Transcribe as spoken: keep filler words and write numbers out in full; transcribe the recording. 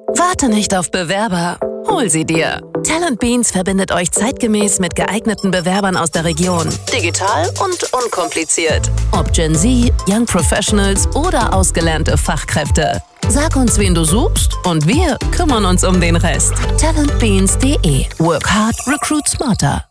Warte nicht auf Bewerber, hol sie dir. Talent Beans verbindet euch zeitgemäß mit geeigneten Bewerbern aus der Region. Digital und unkompliziert. Ob Gen Z, Young Professionals oder ausgelernte Fachkräfte. Sag uns, wen du suchst und wir kümmern uns um den Rest. talent beans punkt de. Work hard, recruit smarter.